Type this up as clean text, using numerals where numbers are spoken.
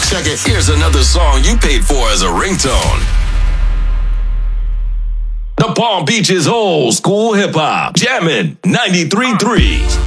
Check it. Here's another song you paid for as a ringtone. The Palm Beaches old school hip hop. Jammin' 93.3.